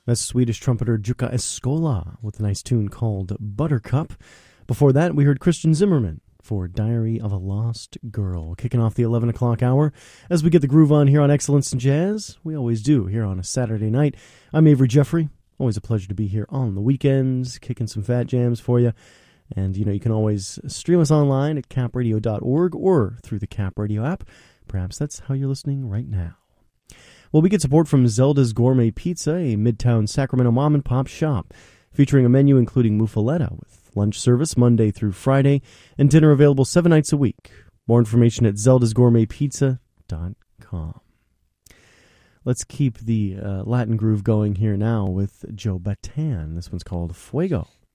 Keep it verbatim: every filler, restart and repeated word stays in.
That's Swedish trumpeter Jukka Eskola with a nice tune called Buttercup. Before that, we heard Christian Zimmerman for Diary of a Lost Girl. Kicking off the eleven o'clock hour as we get the groove on here on Excellence in Jazz. We always do here on a Saturday night. I'm Avery Jeffrey. Always a pleasure to be here on the weekends, kicking some fat jams for you. And, you know, you can always stream us online at cap radio dot org or through the Cap Radio app. Perhaps that's how you're listening right now. Well, we get support from Zelda's Gourmet Pizza, a Midtown Sacramento mom-and-pop shop, featuring a menu including muffaletta with lunch service Monday through Friday, and dinner available seven nights a week. More information at zeldas gourmet pizza dot com. Let's keep the uh, Latin groove going here now with Joe Bataan. This one's called Fuego.